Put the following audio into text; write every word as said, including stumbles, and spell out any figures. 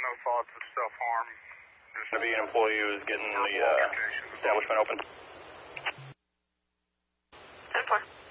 no thoughts of self-harm. There's going to be an employee who's getting the uh, establishment open. ten four.